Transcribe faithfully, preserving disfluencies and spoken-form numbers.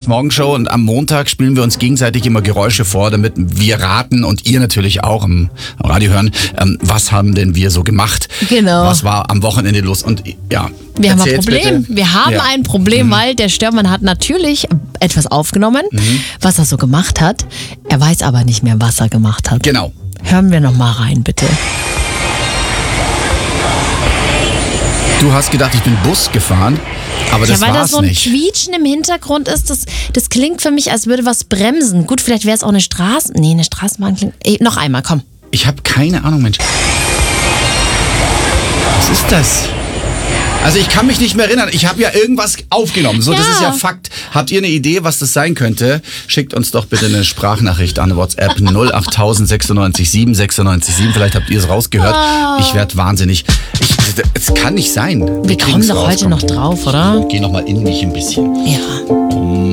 Morgenshow und am Montag spielen wir uns gegenseitig immer Geräusche vor, damit wir raten und ihr natürlich auch am Radio hören, ähm, was haben denn wir so gemacht? Genau. Was war am Wochenende los? Und ja, wir haben ein erzähl's Problem. bitte. Wir haben Ja. ein Problem, Mhm. weil der Störmann hat natürlich etwas aufgenommen, Mhm. was er so gemacht hat. Er weiß aber nicht mehr, was er gemacht hat. Genau. Hören wir noch mal rein, bitte. Du hast gedacht, ich bin Bus gefahren, aber das ja, weil da war's so ein nicht. Quietschen im Hintergrund ist, das, das klingt für mich, als würde was bremsen. Gut, vielleicht wäre es auch eine Straße. Nee, eine Straßenbahn klingt. Ey, noch einmal, komm. Ich habe keine Ahnung, Mensch. Was ist das? Also ich kann mich nicht mehr erinnern. Ich habe ja irgendwas aufgenommen. So, das Ja. ist ja Fakt. Habt ihr eine Idee, was das sein könnte? Schickt uns doch bitte eine Sprachnachricht an WhatsApp null acht null null sechs neun sieben sechs neun sieben. Vielleicht habt ihr es rausgehört. Ich werde wahnsinnig. Ich, es kann nicht sein. Wir kommen kriegen's doch raus, heute komm. noch drauf, oder? Geh noch mal in mich ein bisschen. Ja.